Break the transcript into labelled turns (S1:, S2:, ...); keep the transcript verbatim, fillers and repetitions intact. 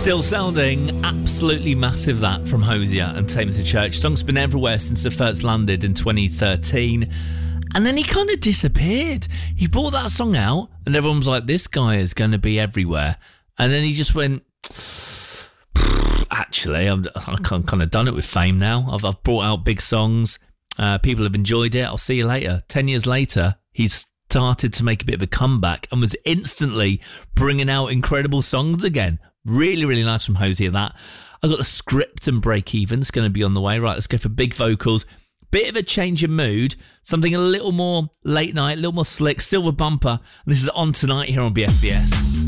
S1: Still sounding absolutely massive, that from Hosier and Tamers of Church. Song's been everywhere since it first landed in twenty thirteen. And then he kind of disappeared. He brought that song out and everyone was like, this guy is going to be everywhere. And then he just went, actually, I'm, I've kind of done it with fame now. I've, I've brought out big songs. Uh, people have enjoyed it. I'll see you later. Ten years later, he's started to make a bit of a comeback and was instantly bringing out incredible songs again. Really, really nice from Hosier, that. I've got the Script and Break Even. It's going to be on the way. Right, let's go for big vocals. Bit of a change in mood. Something a little more late night, a little more slick. Silver Bumper. And this is On Tonight here on B F B S.